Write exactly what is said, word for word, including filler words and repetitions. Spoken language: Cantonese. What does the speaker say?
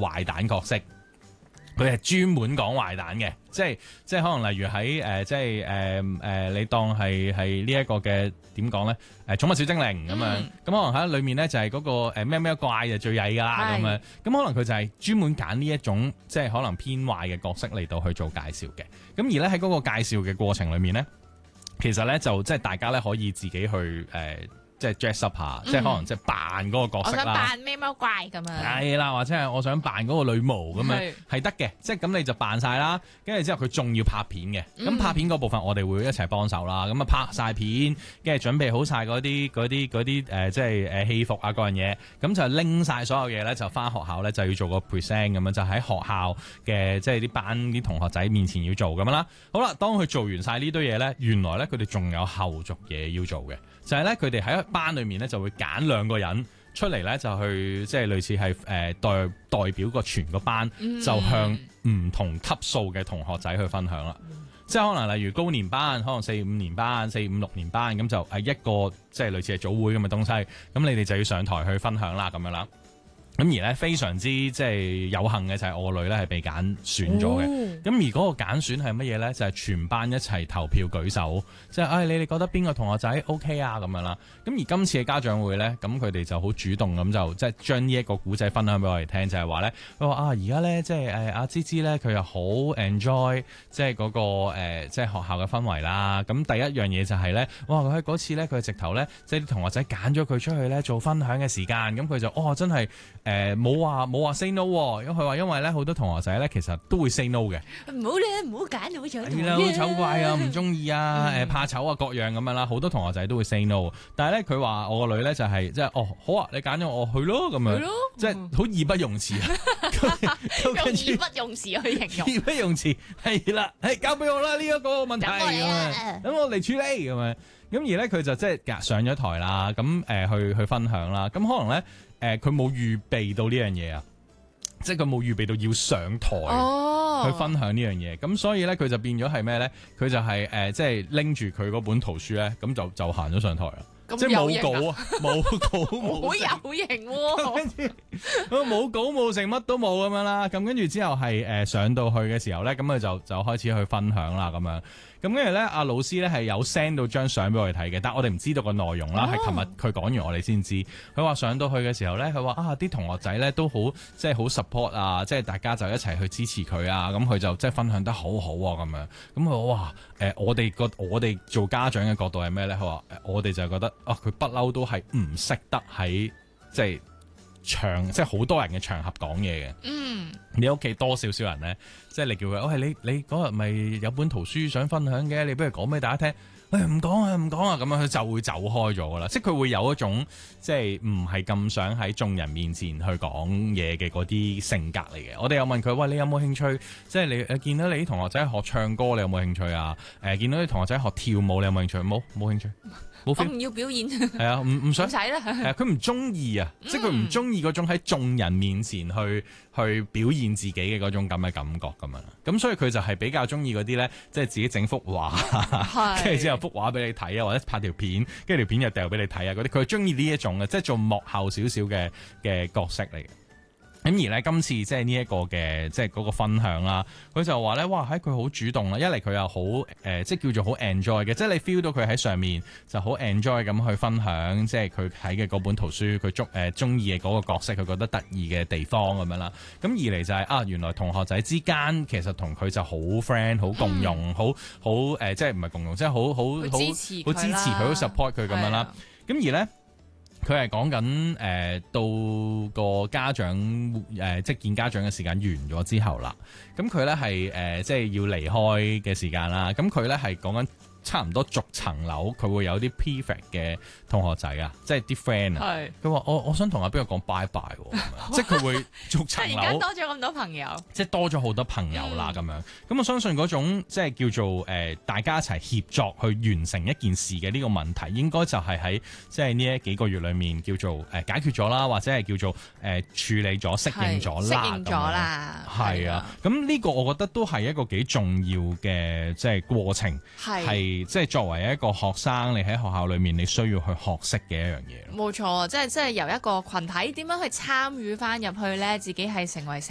壞蛋角色。佢係專門講壞蛋嘅，即係即係可能例如喺誒、呃、即係誒誒，你當係係呢一個嘅點講咧？誒、呃、寵物小精靈咁樣，咁、嗯、可能喺裏面咧就係嗰、那個誒咩咩怪就最曳噶啦咁樣，咁可能佢就係專門揀呢一種即係可能偏壞嘅角色嚟到去做介紹嘅。咁而咧喺嗰個介紹嘅過程裏面咧，其實咧就即係大家咧可以自己去誒。呃即係 dress up 下，即係可能即係扮嗰個角色啦。 我想扮咩貓怪咁樣。 係啦，或者係我想扮嗰個女巫咁樣，係得嘅。即係咁你就扮晒啦。跟住之後佢仲要拍片嘅。咁、嗯、拍片嗰部分我哋會一齊幫手啦。咁啊拍晒片，跟住準備好晒嗰啲嗰啲嗰啲誒，即係誒戲服啊嗰樣嘢。咁就拎晒所有嘢咧，就翻學校咧就要做個 present 咁樣，就喺學校嘅即係啲班啲同學仔面前要做咁樣啦。好啦，當佢做完晒呢堆嘢咧，原來咧佢哋仲有後續嘢要做嘅。就係咧，佢哋喺班裏面咧就會揀兩個人出嚟咧，就去即係類似係誒、呃、代代表個全個班，嗯、就向唔同級數嘅同學仔去分享啦。嗯、即係可能例如高年班，可能四五年班、四五六年班咁就係一個即係類似係組會咁嘅東西。咁你哋就要上台去分享啦，咁樣啦。咁而咧非常之即係有幸嘅就係我女咧係被揀選咗嘅。咁、哦、而嗰個揀選係乜嘢咧？就係、是、全班一齊投票舉手，即係誒你哋覺得邊個同學仔 OK 啊咁樣啦。咁而今次嘅家長會咧，咁佢哋就好主動咁就即係將呢一個古仔分享俾我哋聽，就係話咧佢話啊而家咧即係誒阿芝芝咧佢又好 enjoy 即係嗰、那個、呃、即係學校嘅氛圍啦。咁第一樣嘢就係、是、咧，哇佢喺嗰次咧佢直頭咧即係啲同學仔揀咗佢出去咧做分享嘅時間，咁佢就哦真係。誒冇話冇話 say no， 因為佢話因為咧好多同學仔咧其實都會 say no 嘅。 唔好咧，唔好揀，好醜。係啦， 好醜怪啊，唔中意啊，誒、嗯、怕醜啊，各樣咁樣啦。好多同學仔都會 say no， 但係咧佢話我個女咧就係、是、即係哦好啊，你揀咗我去咯咁樣，即係好義不容辭啊。 用義不容辭去形容。 義不容辭係啦，誒交俾我啦呢一個問題咁啊，等我嚟處理咁樣。咁而咧佢就即係上咗台啦，咁誒、呃、去去分享啦。咁可能咧誒佢冇預備到呢樣嘢啊，即係佢冇預備到要上台去分享呢樣嘢。咁、哦、所以咧佢就變咗係咩咧？佢就係、是、誒、呃、即係拎住佢嗰本圖書咧，咁就就行咗上台啦。即係冇稿啊，冇稿冇。好有型喎！跟住冇稿冇成乜都冇咁樣啦。咁跟住之後係誒、呃、上到去嘅時候咧，咁佢就就開始去分享啦咁樣。咁跟住咧，阿老師咧係有 send 到張相俾我哋睇嘅，但係我哋唔知道個內容啦。係琴日佢講完我哋先知。佢話上到去嘅時候咧，佢話啊啲同學仔咧都好即係好 support 啊，即係大家就一齊去支持佢啊。咁佢就即係分享得好好啊咁樣。咁佢話哇誒，我哋個我哋做家長嘅角度係咩咧？佢話誒，我哋就係覺得啊，佢不嬲都係唔識得喺即係場即係好多人嘅場合講嘢嘅。嗯，你屋企多少少人咧？即係你叫佢，喂、哦、你你嗰日咪有本圖書想分享嘅，你不如講俾大家聽。誒唔講啊唔講啊咁樣，佢就會走開咗噶啦。即係佢會有一種即係唔係咁想喺眾人面前去講嘢嘅嗰啲性格嚟嘅。我哋又問佢，喂，你有冇興趣？即係你誒見到你啲同學仔學唱歌，你有冇興趣啊？誒、呃、見到啲同學仔學跳舞，你有冇興趣？冇冇興趣？ 我唔要表演。 係啊，唔唔想。唔使啦。係啊，佢唔中意啊， 嗯、 即係佢唔中意嗰種喺眾人面前去去表現自己嘅嗰種咁嘅感覺咁樣。咁所以佢就係比較中意嗰啲咧，即係自己整幅畫，跟住之後幅畫俾你睇啊，或者拍條片，跟住條片又掉俾你睇啊嗰啲，佢係中意呢一種嘅，即係做幕後少少嘅嘅角色嚟嘅。咁而咧，今次即係呢一個嘅即係嗰個分享啦，佢就話咧，哇，喺佢好主動啦，一嚟佢又好誒、呃，即係叫做好 enjoy 嘅，即係你 feel 到佢喺上面就好 enjoy 咁去分享，即係佢睇嘅嗰本圖書，佢中誒中意嘅嗰個角色，佢覺得得意嘅地方咁樣啦。咁二嚟就係、是、啊，原來同學仔之間其實同佢就好 friend， 好共用，好好誒，即係唔係共用，即係好好好支持好支持佢，好 support 佢咁樣啦。咁而咧。佢係講緊誒到個家長誒、呃、即係見家長嘅時間完咗之後啦，咁佢咧係誒即係要離開嘅時間啦，咁佢咧係講緊差唔多逐層樓，佢會有啲 prefect 嘅同學仔啊，即係啲 friend 啊。係。佢話：我我想同阿邊個講拜拜喎，即係佢會逐層樓。而家多咗咁多朋友。即係多咗好多朋友啦，咁、嗯、樣。咁我相信嗰種即係叫做誒、呃、大家一齊協作去完成一件事嘅呢個問題，應該就係喺即係呢一幾個月裡面叫做誒、呃、解決咗啦，或者係叫做誒、呃、處理咗、適應咗啦。適應咗啦。係啊。咁呢個我覺得都係一個幾重要嘅即係過程。係。即係作為一個學生，你喺學校裏面你需要去學識嘅一樣嘢。 冇錯，即係即係由一個群體點樣去參與翻入去咧，自己係成為